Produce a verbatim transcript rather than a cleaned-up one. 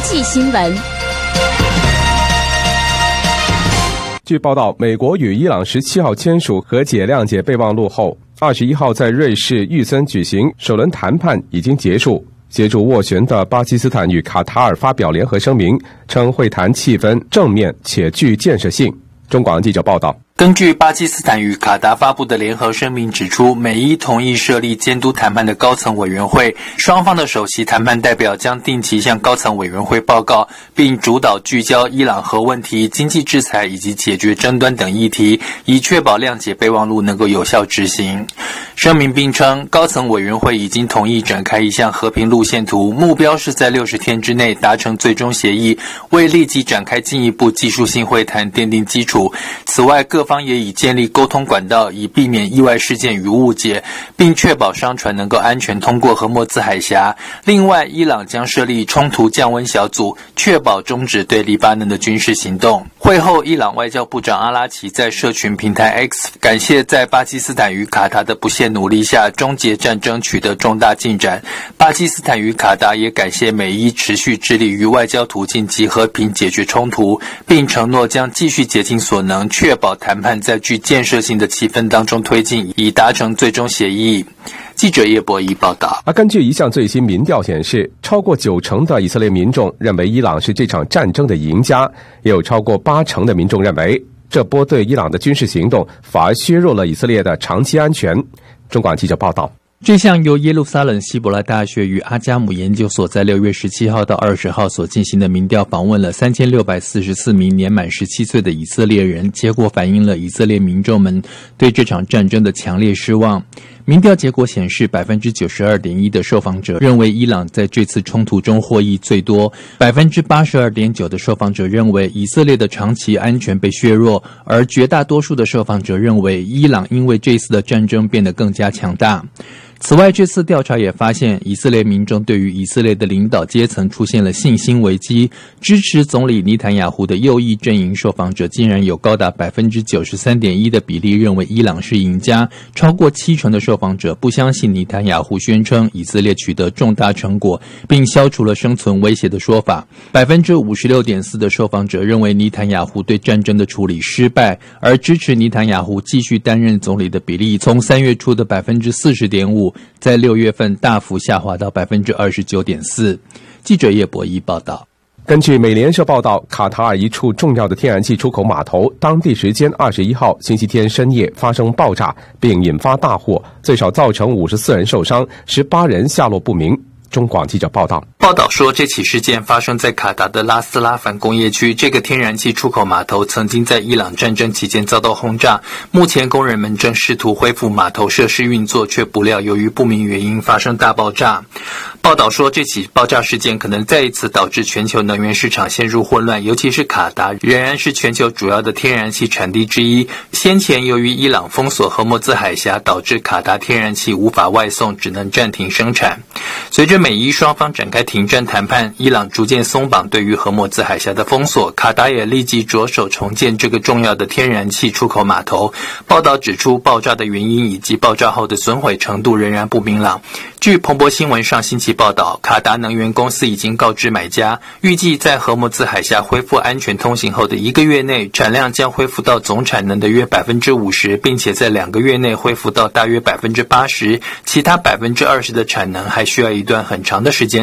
际新闻。 据报道，美国与伊朗十七号签署和解谅解备忘录后，二十一号在瑞士玉森举行首轮谈判已经结束。协助斡旋的巴基斯坦与卡塔尔发表联合声明，称会谈气氛正面且具建设性。中广记者报道。 根据巴基斯坦与卡达发布的联合声明指出，美伊同意设立监督谈判的高层委员会，双方的首席谈判代表将定期向高层委员会报告，并主导聚焦伊朗核问题、经济制裁以及解决争端等议题，以确保谅解备忘录能够有效执行。声明并称，高层委员会已经同意展开一项和平路线图，目标是在六十天之内达成最终协议，为立即展开进一步技术性会谈奠定基础。此外，各方也已建立沟通管道，以避免意外事件与误解，并确保商船能够安全通过荷默兹海峡。另外，伊朗将设立冲突降温小组，确保终止对黎巴嫩的军事行动。会后，伊朗外交部长阿拉奇在社群平台 X 感谢在巴基斯坦与卡达的不懈努力下，终结战争取得重大进展。巴基斯坦与卡达也感谢美伊持续致力于外交途径及和平解决冲突，并承诺将继续竭尽所能，确保谈判在具建设性的气氛当中推进，以达成最终协议。记者叶博仪报道。 而根据一项最新民调显示，超过九成的以色列民众认为伊朗是这场战争的赢家，也有超过八成的民众认为这波对伊朗的军事行动反而削弱了以色列的长期安全。中广记者报道。 这项由耶路撒冷希伯来大学与阿加姆研究所在六月十七号到二十号所进行的民调，访问了三千六百四十四名年满十七岁的以色列人，结果反映了以色列民众们对这场战争的强烈失望。民调结果显示， 百分之九十二点一 的受访者认为伊朗在这次冲突中获益最多， 百分之八十二点九 的受访者认为以色列的长期安全被削弱，而绝大多数的受访者认为伊朗因为这次的战争变得更加强大。此外，这次调查也发现，以色列民众对于以色列的领导阶层出现了信心危机。支持总理尼坦雅胡的右翼阵营受访者竟然有高达 百分之九十三点一 的比例认为伊朗是赢家，超过七成的受访者不相信尼坦雅胡宣称以色列取得重大成果并消除了生存威胁的说法。 百分之五十六点四 的受访者认为尼坦雅胡对战争的处理失败，而支持尼坦雅胡继续担任总理的比例从三月初的 百分之四十点五在六月份大幅下滑到 百分之二十九点四。 记者叶博一报道。 根据美联社报道，卡塔尔一处重要的天然气出口码头当地时间二十一号星期天深夜发生爆炸，并引发大火，最少造成五十四人受伤，十八人下落不明。中广记者报道。 报道说，这起事件发生在卡达的拉斯拉凡工业区。这个天然气出口码头曾经在伊朗战争期间遭到轰炸，目前工人们正试图恢复码头设施运作，却不料由于不明原因发生大爆炸。报道说，这起爆炸事件可能再一次导致全球能源市场陷入混乱，尤其是卡达仍然是全球主要的天然气产地之一。先前由于伊朗封锁荷默兹海峡，导致卡达天然气无法外送，只能暂停生产。随着美伊双方展开停战谈判，伊朗逐渐松绑对于荷默兹海峡的封锁，卡达也立即着手重建这个重要的天然气出口码头。报道指出，爆炸的原因以及爆炸后的损毁程度仍然不明朗。据彭博新闻上星期报道，卡达能源公司已经告知买家，预计在荷默兹海峡恢复安全通行后的一个月内，产量将恢复到总产能的约 百分之五十， 并且在两个月内恢复到大约 百分之八十， 其他 百分之二十 的产能还需要一段很长的时间